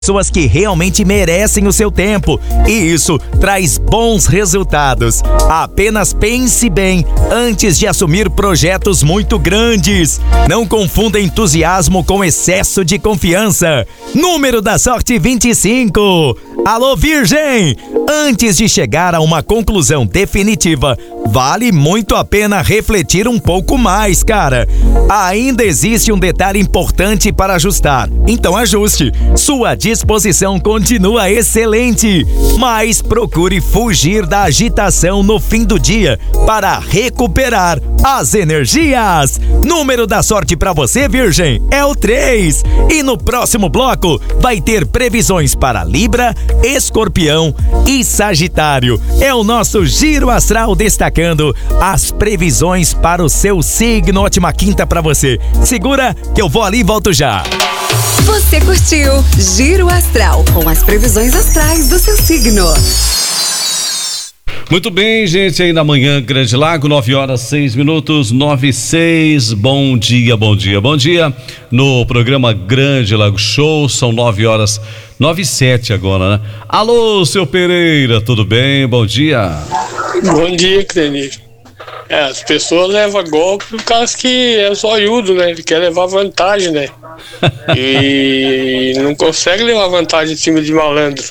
pessoas que realmente merecem o seu tempo, e isso traz bons resultados. Apenas pense bem antes de assumir projetos muito grandes. Não confunda entusiasmo com excesso de confiança. Número da sorte 25. Alô, Virgem! Antes de chegar a uma conclusão definitiva, vale muito a pena refletir um pouco mais, cara. Ainda existe um detalhe importante para ajustar, então ajuste. Sua disposição continua excelente, mas procure fugir da agitação no fim do dia para recuperar as energias. Número da sorte para você, Virgem, é o 3. E no próximo bloco vai ter previsões para Libra, Escorpião e Sagitário. É o nosso Giro Astral destacando as previsões para o seu signo. Ótima quinta para você. Segura que eu vou ali e volto já. Você curtiu Giro Astral com as previsões astrais do seu signo. Muito bem, gente, aí na manhã, Grande Lago, 9h06, 9h06, bom dia, bom dia, bom dia. No programa Grande Lago Show, são 9h, 9h07 agora, né? Alô, seu Pereira, tudo bem? Bom dia. Bom dia, Crenir. As pessoas levam golpe por causa que é zoiudo, né? Ele quer levar vantagem, né? E não consegue levar vantagem em cima de malandro,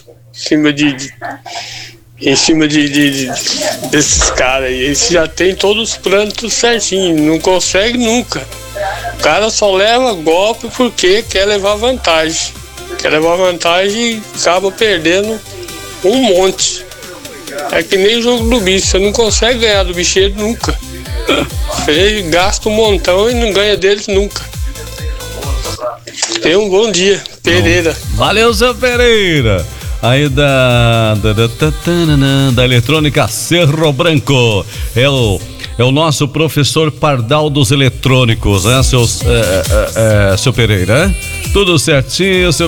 em cima desses caras aí. Eles já tem todos os planos tudo certinho, não consegue nunca. O cara só leva golpe porque quer levar vantagem. Quer levar vantagem e acaba perdendo um monte. É que nem o jogo do bicho, você não consegue ganhar do bicheiro nunca. Você gasta um montão e não ganha deles nunca. Tenha um bom dia, Pereira. Valeu, seu Pereira. Aí da eletrônica Cerro Branco. É o nosso professor Pardal dos eletrônicos, né, seu Pereira? Tudo certinho, seu